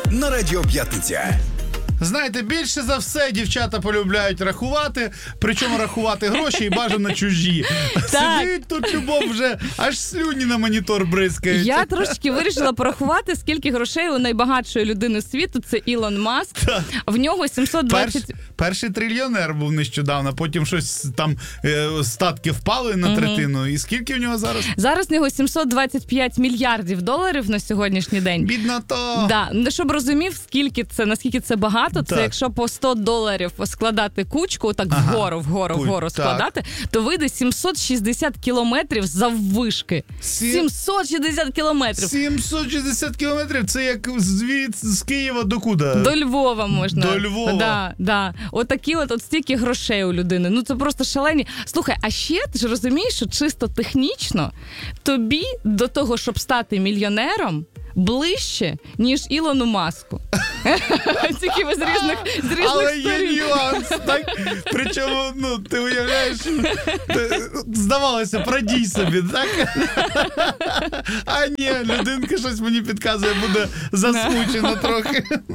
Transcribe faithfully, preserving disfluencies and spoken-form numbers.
на Радіо П'ятниця. Знаєте, більше за все дівчата полюбляють рахувати, причому рахувати гроші і бажано чужі. Сидить тут любов вже, аж слюні на монітор бризкають. Я трошки вирішила порахувати, скільки грошей у найбагатшої людини світу, це Ілон Маск. Так. В нього сімсот двадцять... Перш, перший трильйонер був нещодавно, потім щось там е, статки впали на третину. Угу. І скільки в нього зараз? Зараз в нього сімсот двадцять п'ять мільярдів доларів на сьогоднішній день. Бідно то. Да. Ну, щоб розумів, скільки це, наскільки це багато, це так. якщо по сто доларів складати кучку, так ага. вгору, вгору, Куль, вгору так. складати, то вийде сімсот шістдесят кілометрів заввишки. Сім... сімсот шістдесят кілометрів. сімсот шістдесят кілометрів? Це як звід з Києва до куди? До Львова можна. До Львова. Да, да. Отакі от, от стільки грошей у людини. Ну це просто шалені. Слухай, а ще ти ж розумієш, що чисто технічно тобі до того, щоб стати мільйонером, ближче, ніж Ілону Маску. Тільки ви з різних, з різних Але сторін. є нюанс, так? Причому, ну, ти уявляєш, ти, здавалося, продій собі, так? А ні, людинка щось мені підказує, буде засмучена трохи.